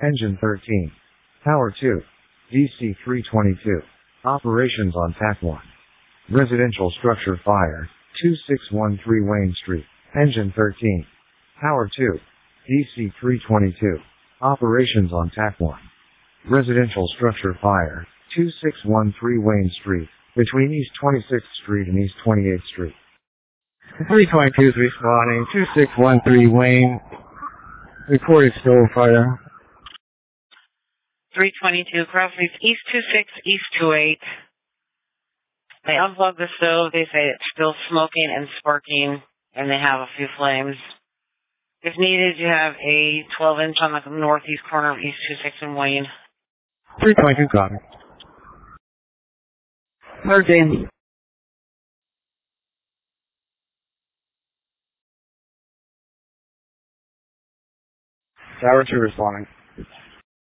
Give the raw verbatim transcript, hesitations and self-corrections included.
Engine thirteen. Tower two. D C three twenty-two. Operations on T A C one. Residential structure fire, two six one three Wayne Street. Engine thirteen. Tower two. D C three twenty-two. Operations on T A C one. Residential structure fire, two six one three Wayne Street, between East twenty-sixth Street and East twenty-eighth Street. three twenty-two is responding. two six one three Wayne. Reported stove fire. three twenty-two, Crossley's East two six, East two eight. They unplugged the stove. They say it's still smoking and sparking, and they have a few flames. If needed, you have a twelve inch on the northeast corner of East two six and Wayne. three twenty-two, copy. thirteen. Tower two responding.